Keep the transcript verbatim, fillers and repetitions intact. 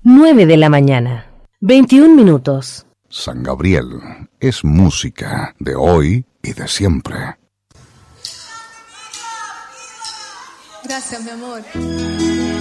nueve de la mañana, veintiún minutos. San Gabriel es música de hoy y de siempre. Gracias, mi amor.